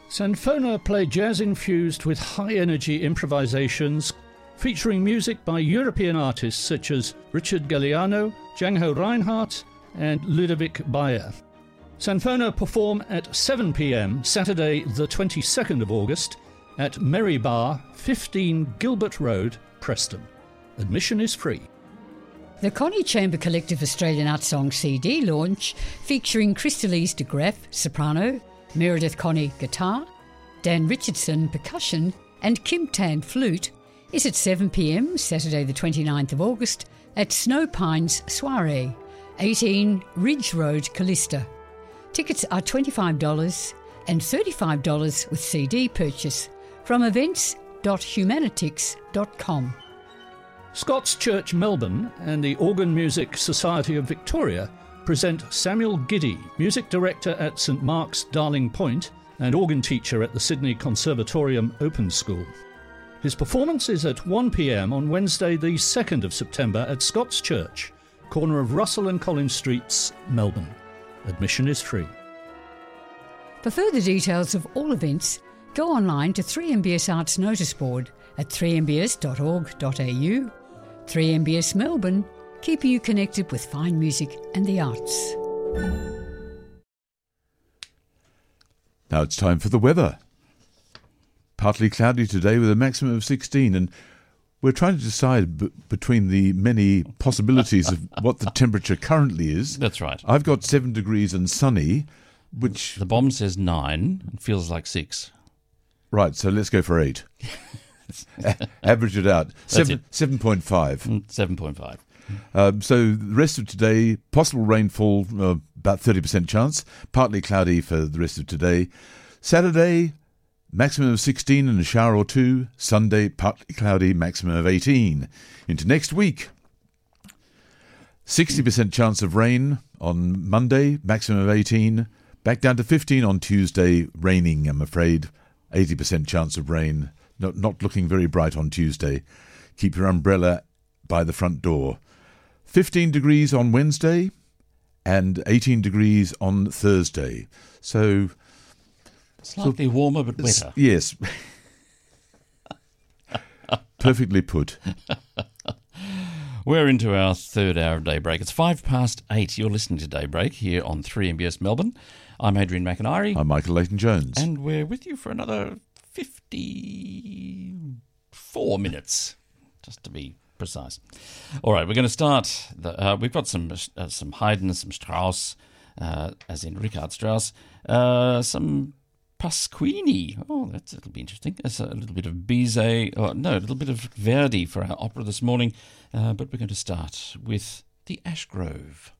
Sanfona play jazz-infused with high-energy improvisations featuring music by European artists such as Richard Galliano, Django Reinhardt and Ludovic Bayer. Sanfona perform at 7 p.m. Saturday the 22nd of August at Merry Bar, 15 Gilbert Road, Preston. Admission is free. The Connie Chamber Collective Australian Art Song CD launch, featuring Crystalise de Graff, soprano, Meredith Connie, guitar, Dan Richardson, percussion, and Kim Tan, flute, is at 7 p.m. Saturday the 29th of August at Snow Pines Soiree, 18 Ridge Road, Callista. Tickets are $25 and $35 with CD purchase from events.humanitix.com. Scots Church Melbourne and the Organ Music Society of Victoria present Samuel Giddy, music director at St Mark's Darling Point and organ teacher at the Sydney Conservatorium Open School. His performance is at 1 p.m. on Wednesday the 2nd of September at Scots Church, corner of Russell and Collins Streets, Melbourne. Admission is free. For further details of all events, go online to 3MBS Arts Notice Board at 3mbs.org.au. 3MBS Melbourne, keeping you connected with fine music and the arts. Now it's time for the weather. Partly cloudy today with a maximum of 16, and we're trying to decide between the many possibilities of what the temperature currently is. That's right. I've got 7 degrees and sunny, which... The bomb says 9 and feels like 6. Right, so let's go for 8. Average it out. 7.5. 7.5. So the rest of today, possible rainfall, about 30% chance. Partly cloudy for the rest of today. Saturday, maximum of 16 and a shower or 2. Sunday, partly cloudy, maximum of 18. Into next week, 60% chance of rain on Monday, maximum of 18. Back down to 15 on Tuesday, raining, I'm afraid. 80% chance of rain. Not looking very bright on Tuesday. Keep your umbrella by the front door. 15 degrees on Wednesday and 18 degrees on Thursday. So... Slightly warmer but wetter. Yes. Perfectly put. We're into our third hour of Daybreak. It's 8:05. You're listening to Daybreak here on 3MBS Melbourne. I'm Adrian McIntyre. I'm Michael Leighton-Jones. And we're with you for another 54 minutes, just to be precise. All right, we're going to start. We've got some Haydn, some Strauss, as in Richard Strauss, some Pasquini. Oh, that'll be interesting. There's a little bit of Bizet, a little bit of Verdi for our opera this morning. But we're going to start with the Ash Grove.